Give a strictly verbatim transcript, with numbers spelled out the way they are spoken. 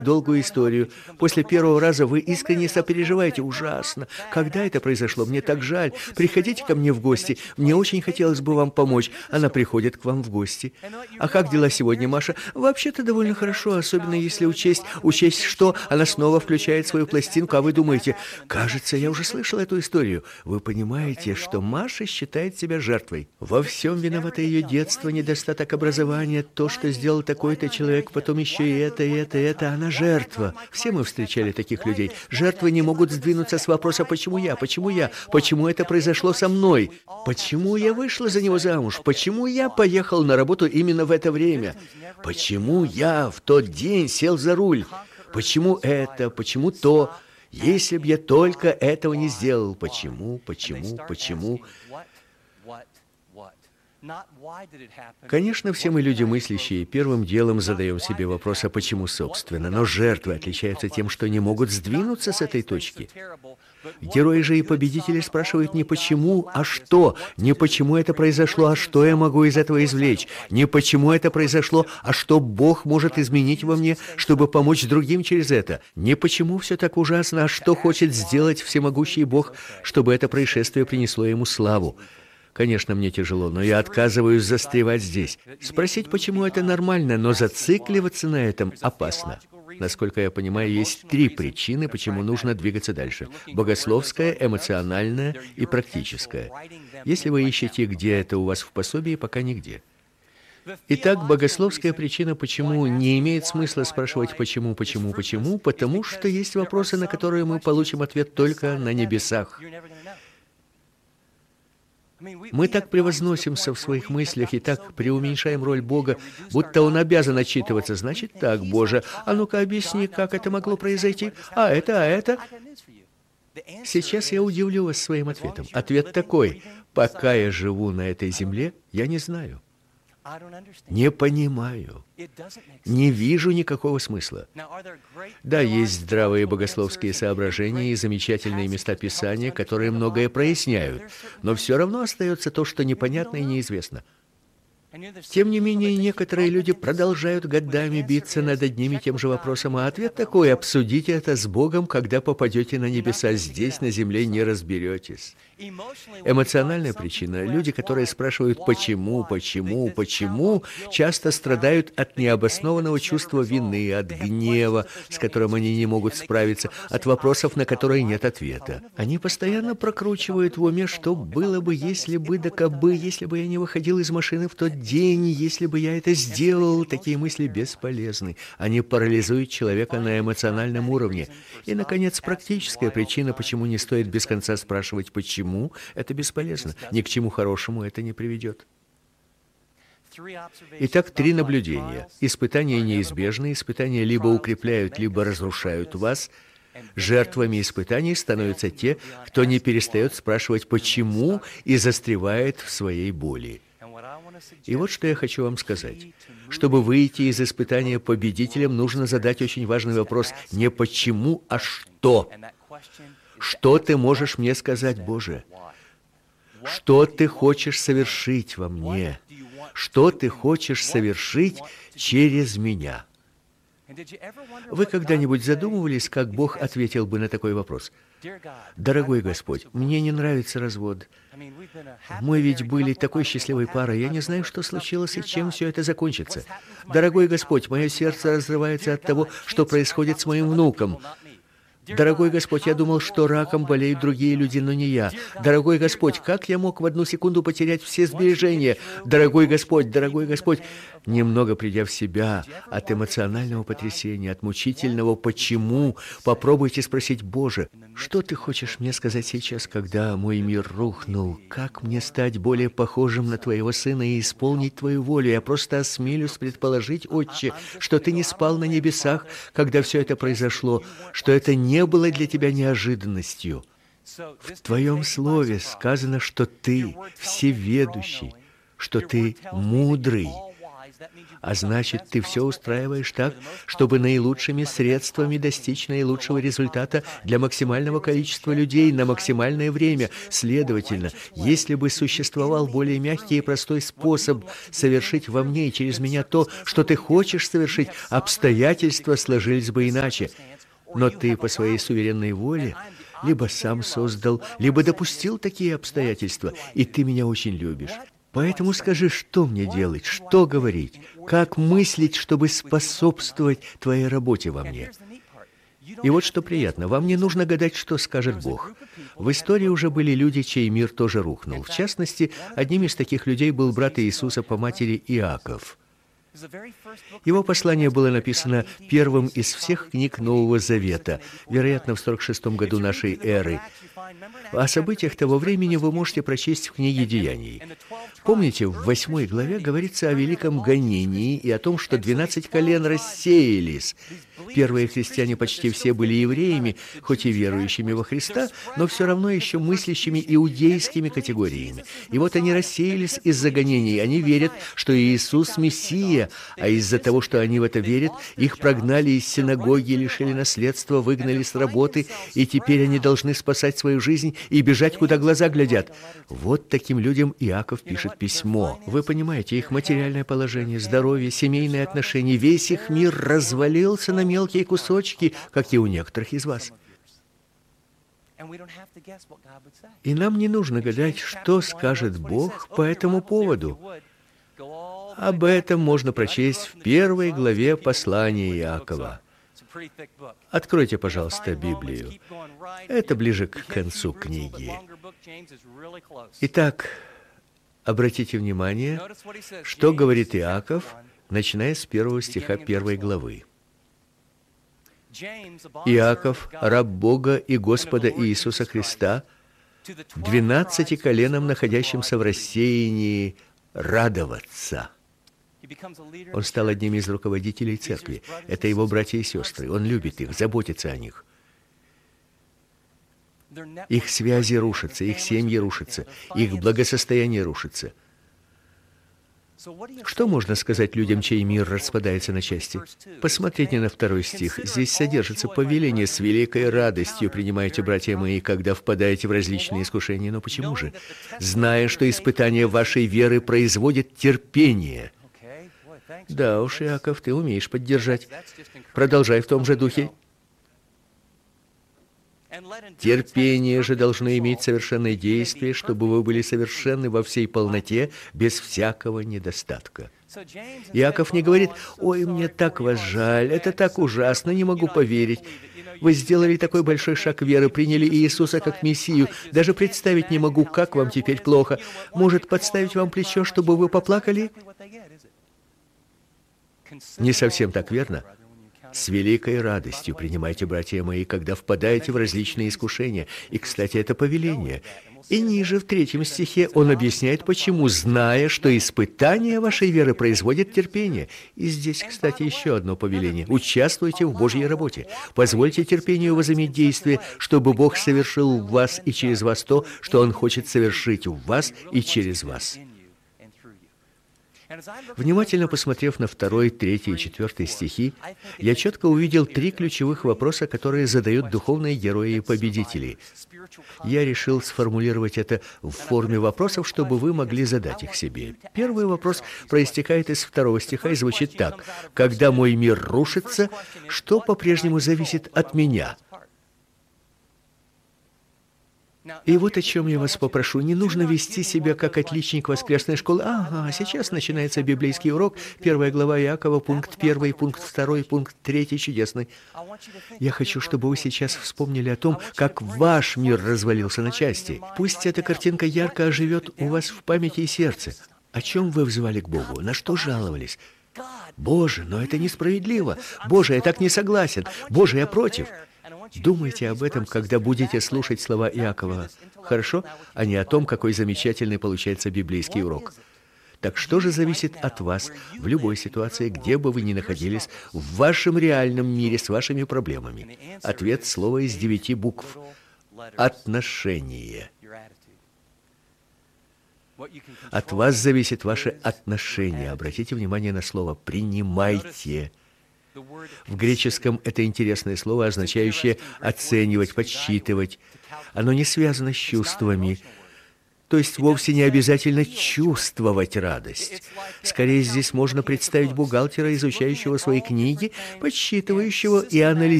долгую историю. После первого раза вы искренне сопереживаете. Ужасно. Когда это произошло? Мне так жаль. Приходите ко мне в гости. Мне очень хотелось бы вам помочь. Она приходит к вам в гости. А как дела сегодня, Маша? Вообще-то довольно хорошо, особенно если учесть, учесть, что она снова включает свою пластинку, а вы думаете, кажется, я уже слышал эту историю. Вы понимаете, что Маша считает себя жертвой. Во всем виновато ее детство, недостаток образования, то, что сделал такой-то человек, потом еще и это, и это, и это. Она жертва. Все мы встречали таких людей. Жертвы не могут сдвинуться с вопроса, почему я, почему я, почему это произошло со мной, почему я вышла за него замуж, почему я поехал на работу именно в это время, почему я в тот день сел за руль, почему это, почему то, если б я только этого не сделал, почему, почему, почему. Конечно, все мы люди мыслящие, первым делом задаем себе вопрос, а почему, собственно, но жертвы отличаются тем, что не могут сдвинуться с этой точки. Герои же и победители спрашивают не почему, а что, не почему это произошло, а что я могу из этого извлечь, не почему это произошло, а что Бог может изменить во мне, чтобы помочь другим через это, не почему все так ужасно, а что хочет сделать всемогущий Бог, чтобы это происшествие принесло ему славу. Конечно, мне тяжело, но я отказываюсь застревать здесь. Спросить, почему это нормально, но зацикливаться на этом опасно. Насколько я понимаю, есть три причины, почему нужно двигаться дальше. Богословская, эмоциональная и практическая. Если вы ищете, где это у вас в пособии, пока нигде. Итак, богословская причина, почему не имеет смысла спрашивать почему, почему, почему, потому что есть вопросы, на которые мы получим ответ только на небесах. Мы так превозносимся в своих мыслях и так преуменьшаем роль Бога, будто Он обязан отчитываться. Значит так, Боже, а ну-ка объясни, как это могло произойти? А это, а это? Сейчас я удивлю вас своим ответом. Ответ такой: пока я живу на этой земле, я не знаю. Не понимаю. Не вижу никакого смысла. Да, есть здравые богословские соображения и замечательные места Писания, которые многое проясняют, но все равно остается то, что непонятно и неизвестно. Тем не менее, некоторые люди продолжают годами биться над одним и тем же вопросом, а ответ такой: обсудите это с Богом, когда попадете на небеса, здесь, на земле, не разберетесь. Эмоциональная причина. Люди, которые спрашивают «почему?», «почему?», «почему?», часто страдают от необоснованного чувства вины, от гнева, с которым они не могут справиться, от вопросов, на которые нет ответа. Они постоянно прокручивают в уме, что было бы, если бы, да кабы, если бы я не выходил из машины в тот день, если бы я это сделал. Такие мысли бесполезны. Они парализуют человека на эмоциональном уровне. И, наконец, практическая причина, почему не стоит без конца спрашивать «почему?», это бесполезно. Ни к чему хорошему это не приведет. Итак, три наблюдения. Испытания неизбежны, испытания либо укрепляют, либо разрушают вас. Жертвами испытаний становятся те, кто не перестает спрашивать «почему?» и застревает в своей боли. И вот что я хочу вам сказать. Чтобы выйти из испытания победителем, нужно задать очень важный вопрос не «почему?», а «что?». Что ты можешь мне сказать, Боже? Что ты хочешь совершить во мне? Что ты хочешь совершить через меня? Вы когда-нибудь задумывались, как Бог ответил бы на такой вопрос? Дорогой Господь, мне не нравится развод. Мы ведь были такой счастливой парой, я не знаю, что случилось и чем все это закончится. Дорогой Господь, мое сердце разрывается от того, что происходит с моим внуком. Дорогой Господь, я думал, что раком болеют другие люди, но не я. Дорогой Господь, как я мог в одну секунду потерять все сбережения? Дорогой Господь, дорогой Господь, немного придя в себя от эмоционального потрясения, от мучительного «почему?», попробуйте спросить: Боже, что ты хочешь мне сказать сейчас, когда мой мир рухнул? Как мне стать более похожим на твоего сына и исполнить твою волю? Я просто осмелюсь предположить, Отче, что ты не спал на небесах, когда все это произошло, что это не было для тебя неожиданностью. В твоем слове сказано, что ты всеведущий, что ты мудрый. А значит, ты все устраиваешь так, чтобы наилучшими средствами достичь наилучшего результата для максимального количества людей на максимальное время. Следовательно, если бы существовал более мягкий и простой способ совершить во мне и через меня то, что ты хочешь совершить, обстоятельства сложились бы иначе. Но ты по своей суверенной воле либо сам создал, либо допустил такие обстоятельства, и ты меня очень любишь. Поэтому скажи, что мне делать, что говорить, как мыслить, чтобы способствовать твоей работе во мне. И вот что приятно, вам не нужно гадать, что скажет Бог. В истории уже были люди, чей мир тоже рухнул. В частности, одним из таких людей был брат Иисуса по матери Иаков. Его послание было написано первым из всех книг Нового Завета, вероятно, в сорок шестом году нашей эры. О событиях того времени вы можете прочесть в книге Деяний. Помните, в восьмой главе говорится о великом гонении и о том, что двенадцать колен рассеялись. Первые христиане почти все были евреями, хоть и верующими во Христа, но все равно еще мыслящими иудейскими категориями. И вот они рассеялись из-за гонений. Они верят, что Иисус Мессия, а из-за того, что они в это верят, их прогнали из синагоги, лишили наследства, выгнали с работы, и теперь они должны спасать свою жизнь и бежать, куда глаза глядят. Вот таким людям Иаков пишет письмо. Вы понимаете, их материальное положение, здоровье, семейные отношения, весь их мир развалился на мелкие кусочки, как и у некоторых из вас. И нам не нужно гадать, что скажет Бог по этому поводу. Об этом можно прочесть в первой главе послания Иакова. Откройте, пожалуйста, Библию. Это ближе к концу книги. Итак, обратите внимание, что говорит Иаков, начиная с первого стиха первой главы. Иаков, раб Бога и Господа Иисуса Христа, двенадцати коленам, находящимся в рассеянии, радоваться. Он стал одним из руководителей церкви. Это его братья и сестры. Он любит их, заботится о них. Их связи рушатся, их семьи рушатся, их благосостояние рушится. Что можно сказать людям, чей мир распадается на части? Посмотрите на второй стих. Здесь содержится повеление: «С великой радостью принимайте, братья мои, когда впадаете в различные искушения». Но почему же? «Зная, что испытание вашей веры производит терпение». Да уж, Иаков, ты умеешь поддержать. Продолжай в том же духе. Терпение же должно иметь совершенное действие, чтобы вы были совершенны во всей полноте, без всякого недостатка. Иаков не говорит: «Ой, мне так вас жаль, это так ужасно, не могу поверить. Вы сделали такой большой шаг веры, приняли Иисуса как Мессию. Даже представить не могу, как вам теперь плохо. Может, подставить вам плечо, чтобы вы поплакали?» Не совсем так, верно? «С великой радостью принимайте, братья мои, когда впадаете в различные искушения». И, кстати, это повеление. И ниже, в третьем стихе, он объясняет, почему, зная, что испытание вашей веры производит терпение. И здесь, кстати, еще одно повеление. Участвуйте в Божьей работе. Позвольте терпению возыметь действие, чтобы Бог совершил в вас и через вас то, что Он хочет совершить в вас и через вас. Внимательно посмотрев на второй, третий и четвертый стихи, я четко увидел три ключевых вопроса, которые задают духовные герои и победители. Я решил сформулировать это в форме вопросов, чтобы вы могли задать их себе. Первый вопрос проистекает из второго стиха и звучит так: «Когда мой мир рушится, что по-прежнему зависит от меня?» И вот о чем я вас попрошу. Не нужно вести себя как отличник воскресной школы. Ага, сейчас начинается библейский урок. Первая глава Иакова, пункт первый, пункт второй, пункт третий, чудесный. Я хочу, чтобы вы сейчас вспомнили о том, как ваш мир развалился на части. Пусть эта картинка ярко оживет у вас в памяти и сердце. О чем вы взывали к Богу? На что жаловались? Боже, но это несправедливо. Боже, я так не согласен. Боже, я против. Думайте об этом, когда будете слушать слова Иакова, хорошо? А не о том, какой замечательный получается библейский урок. Так что же зависит от вас в любой ситуации, где бы вы ни находились, в вашем реальном мире с вашими проблемами? Ответ — слово из девяти букв. Отношение. От вас зависит ваше отношение. Обратите внимание на слово «принимайте». В греческом это интересное слово, означающее оценивать, подсчитывать. Оно не связано с чувствами. То есть вовсе не обязательно чувствовать радость. Скорее, здесь можно представить бухгалтера, изучающего свои книги, подсчитывающего и анализирующего